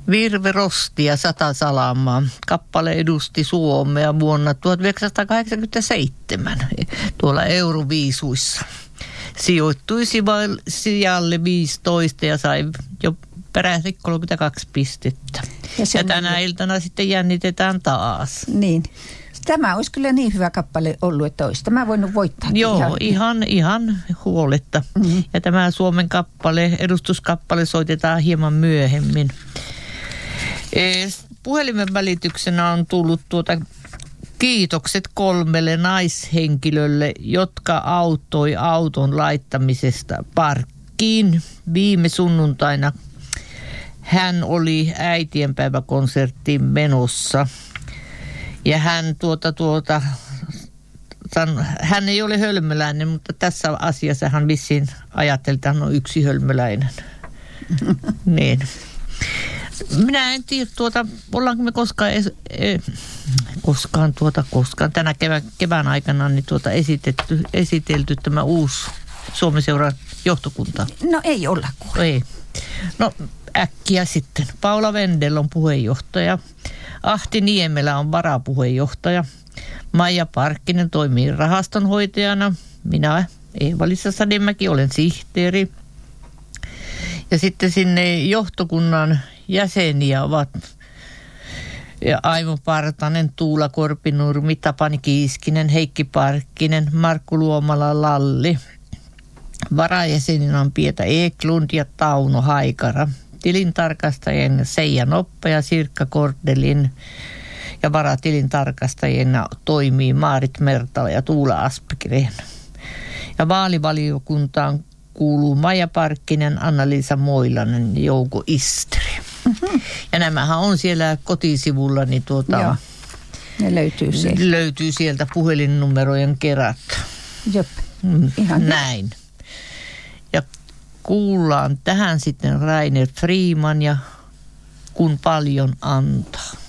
Virve Rosti ja 100 salamaa. Kappale edusti Suomea vuonna 1987 tuolla Euroviisuissa. Sijoittui sijalle 15 ja sai jo peräti 32 pistettä. Ja tänä iltana sitten jännitetään taas. Niin. Tämä olisi kyllä niin hyvä kappale ollut, että olisi tämä voinut voittaa. Joo, ihan huoletta. Mm-hmm. Ja tämä Suomen kappale, edustuskappale soitetaan hieman myöhemmin. Puhelimen välityksenä on tullut kiitokset 3 naishenkilölle, jotka auttoi auton laittamisesta parkkiin viime sunnuntaina. Hän oli äitienpäiväkonserttiin menossa ja hän hän ei ole hölmöläinen, mutta tässä asiassa hän vissiin ajatteli, että hän on yksi hölmöläinen. Niin. Minä en tiedä, ollaanko me koskaan tänä kevään aikana niin esitelty tämä uusi Suomen seuran johtokunta. No ei olla kuule. Ei. No äkkiä sitten. Paula Wendel on puheenjohtaja. Ahti Niemelä on varapuheenjohtaja. Maija Parkkinen toimii rahastonhoitajana. Minä, Eeva-Liisa Sademäki, olen sihteeri. Ja sitten sinne johtokunnan jäseniä ovat Aimo Partanen, Tuula Korpinurmi, Tapani Kiiskinen, Heikki Parkkinen, Markku Luomala, Lalli. Varajäseninä on Pieta Eklund ja Tauno Haikara. Tilintarkastajien Seija Noppa ja Sirkka Kordelin ja varatilintarkastajina toimii Maarit Mertala ja Tuula Aspgren. Ja vaalivaliokuntaan kuuluu Maija Parkkinen, Anna-Liisa Moilanen ja Jouko Isteri. Mm-hmm. Ja nämähän on siellä kotisivulla, niin Joo. Ne löytyy sieltä puhelinnumerojen kerät. Jop. Ihan näin. Ja kuullaan tähän sitten Rainer Freeman ja Kun paljon antaa.